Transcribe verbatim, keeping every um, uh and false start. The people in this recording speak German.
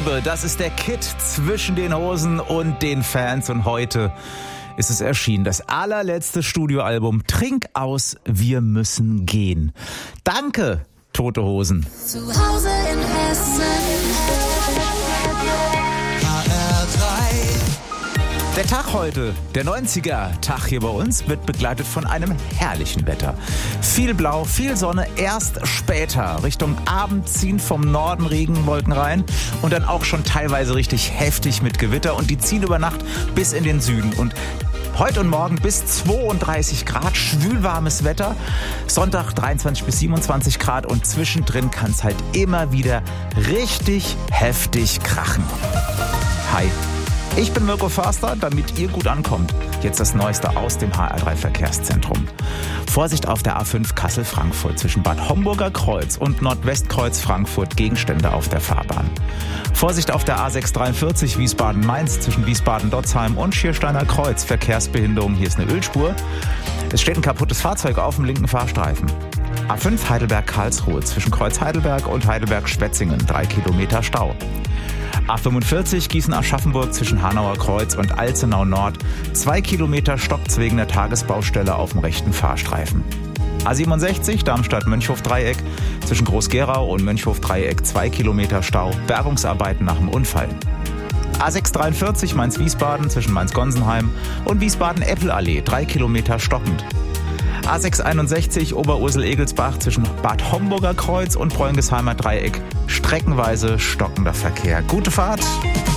Liebe, das ist der Kid zwischen den Hosen und den Fans. Und heute ist es erschienen, das allerletzte Studioalbum Trink aus, wir müssen gehen. Danke, Tote Hosen. Zu Hause in Hessen. H R drei. Der Tag heute, der neunziger-Tag hier bei uns, wird begleitet von einem herrlichen Wetter. Viel Blau, viel Sonne, erst später. Richtung Abend ziehen vom Norden Regenwolken rein und dann auch schon teilweise richtig heftig mit Gewitter. Und die ziehen über Nacht bis in den Süden. Und heute und morgen bis zweiunddreißig Grad, schwülwarmes Wetter. Sonntag dreiundzwanzig bis siebenundzwanzig Grad und zwischendrin kann es halt immer wieder richtig heftig krachen. Hi. Ich bin Mirko Förster, damit ihr gut ankommt. Jetzt das Neueste aus dem H R drei Verkehrszentrum. Vorsicht auf der A fünf Kassel-Frankfurt zwischen Bad Homburger Kreuz und Nordwestkreuz Frankfurt, Gegenstände auf der Fahrbahn. Vorsicht auf der A sechs dreiundvierzig Wiesbaden-Mainz zwischen Wiesbaden-Dotzheim und Schiersteiner Kreuz, Verkehrsbehinderung, hier ist eine Ölspur. Es steht ein kaputtes Fahrzeug auf dem linken Fahrstreifen. A fünf Heidelberg-Karlsruhe zwischen Kreuz Heidelberg und Heidelberg-Schwetzingen, drei Kilometer Stau. A fünfundvierzig Gießen-Aschaffenburg zwischen Hanauer Kreuz und Alzenau Nord. Zwei Kilometer stoppt wegen der Tagesbaustelle auf dem rechten Fahrstreifen. A siebenundsechzig Darmstadt-Mönchhof-Dreieck zwischen Groß-Gerau und Mönchhof-Dreieck. Zwei Kilometer Stau. Bergungsarbeiten nach dem Unfall. A sechs dreiundvierzig Mainz-Wiesbaden zwischen Mainz-Gonsenheim und Wiesbaden-Eppelallee. Drei Kilometer stockend. A sechs einundsechzig Oberursel-Egelsbach zwischen Bad Homburger Kreuz und Bräungesheimer Dreieck. Streckenweise stockender Verkehr. Gute Fahrt!